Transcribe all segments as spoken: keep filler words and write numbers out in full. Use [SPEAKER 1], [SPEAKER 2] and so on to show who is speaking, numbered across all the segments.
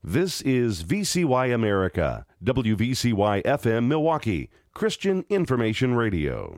[SPEAKER 1] This is V C Y America, W V C Y F M Milwaukee, Christian Information Radio.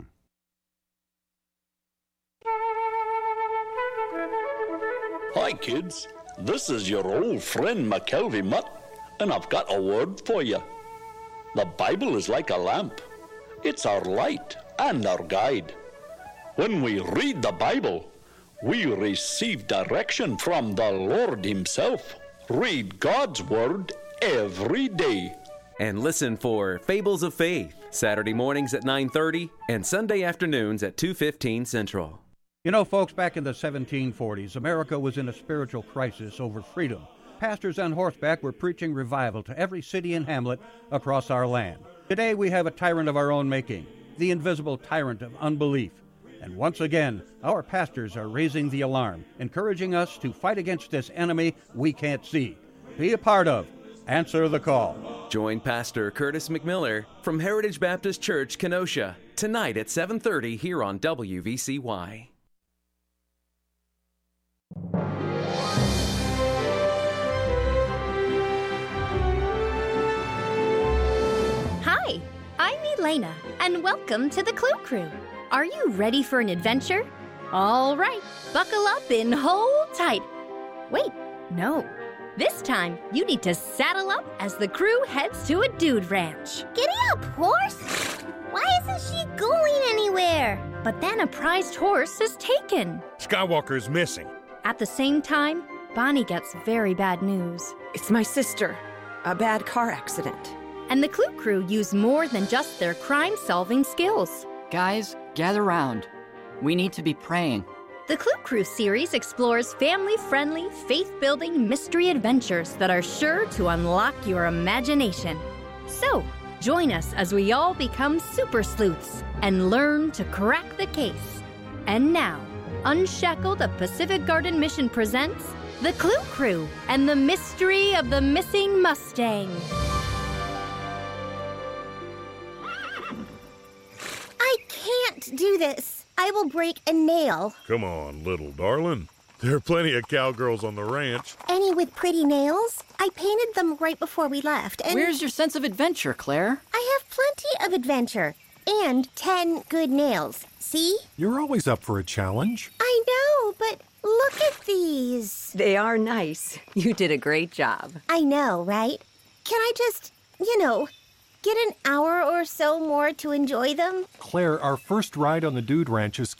[SPEAKER 2] Hi kids, this is your old friend McKelvey Mutt, and I've got a word for you. The Bible is like a lamp. It's our light and our guide. When we read the Bible, we receive direction from the Lord Himself. Read God's Word every day.
[SPEAKER 3] And listen for Fables of Faith, Saturday mornings at nine thirty and Sunday afternoons at two fifteen Central.
[SPEAKER 4] You know, folks, back in the seventeen forties, America was in a spiritual crisis over freedom. Pastors on horseback were preaching revival to every city and hamlet across our land. Today we have a tyrant of our own making, the invisible tyrant of unbelief. And once again, our pastors are raising the alarm, encouraging us to fight against this enemy we can't see. Be a part of Answer the Call.
[SPEAKER 3] Join Pastor Curtis McMiller from Heritage Baptist Church, Kenosha, tonight at seven thirty here on W V C Y.
[SPEAKER 5] Hi, I'm Elena, and welcome to the Clue Crew. Are you ready for an adventure? All right, buckle up and hold tight. Wait, no. This time, you need to saddle up as the crew heads to a dude ranch.
[SPEAKER 6] Giddy up, horse! Why isn't she going anywhere?
[SPEAKER 5] But then a prized horse is taken.
[SPEAKER 7] Skywalker's missing.
[SPEAKER 5] At the same time, Bonnie gets very bad news.
[SPEAKER 8] It's my sister. A bad car accident.
[SPEAKER 5] And the Clue Crew use more than just their crime-solving skills.
[SPEAKER 9] Guys, gather round. We need to be praying.
[SPEAKER 5] The Clue Crew series explores family-friendly, faith-building mystery adventures that are sure to unlock your imagination. So, join us as we all become super sleuths and learn to crack the case. And now, Unshackled, a Pacific Garden Mission presents The Clue Crew and the Mystery of the Missing Mustang.
[SPEAKER 6] I can't do this. I will break a nail.
[SPEAKER 7] Come on, little darling. There are plenty of cowgirls on the ranch.
[SPEAKER 6] Any with pretty nails? I painted them right before we left, and...
[SPEAKER 9] Where's your sense of adventure, Claire?
[SPEAKER 6] I have plenty of adventure. And ten good nails. See?
[SPEAKER 10] You're always up for a challenge.
[SPEAKER 6] I know, but look at these.
[SPEAKER 8] They are nice. You did a great job.
[SPEAKER 6] I know, right? Can I just, you know, get an hour or so more to enjoy them?
[SPEAKER 10] Claire, our first ride on the Dude Ranch is